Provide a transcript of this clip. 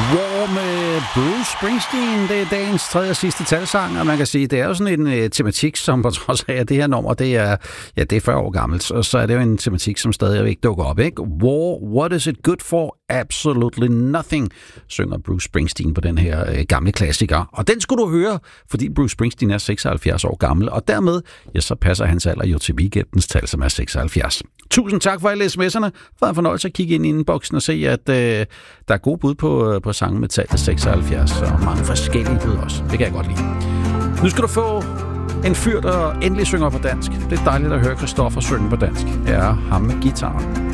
War med Bruce Springsteen. Det er dagens tredje og sidste talsang, og man kan sige, det er jo sådan en tematik, som på trods af, at det her nummer, det er 40 år gammelt, og så er det jo en tematik, som stadig ikke dukker op, ikke? War, what is it good for? Absolutely nothing, synger Bruce Springsteen på den her gamle klassiker. Og den skulle du høre, fordi Bruce Springsteen er 76 år gammel, og dermed, ja, så passer hans alder jo til weekendens tal, som er 76. Tusind tak for alle sms'erne. For en fornøjelse at kigge ind i indboksen og se, at der er gode bud på sange med tallet 76, og mange forskellige bud også. Det kan jeg godt lide. Nu skal du få en fyr, der endelig synger på dansk. Det er dejligt at høre Christoffer synge på dansk. Ja, ham med guitaren.